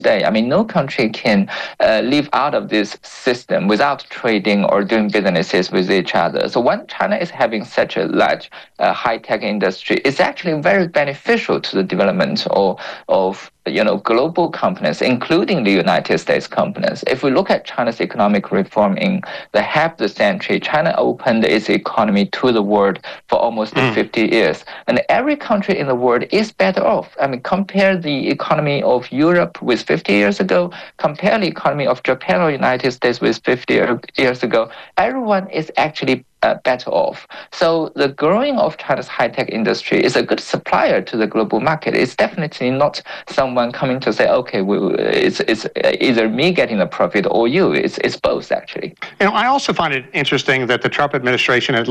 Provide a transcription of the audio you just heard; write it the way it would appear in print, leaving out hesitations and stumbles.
today. I mean, no country can live out of this system without trading or doing businesses with each other. So when China is having such a large high-tech industry, it's actually very beneficial to the development of global companies, including the United States companies. If we look at China's economic reform in the half the century, China opened its economy to the world for almost 50 years. And every country in the world is better off. I mean, compare the economy of Europe with 50 years ago, compare the economy of Japan or United States with 50 years ago. Everyone is actually better off. So the growing of China's high-tech industry is a good supplier to the global market. It's definitely not someone coming to say, okay, it's either me getting the profit or you. It's both, actually. I also find it interesting that the Trump administration has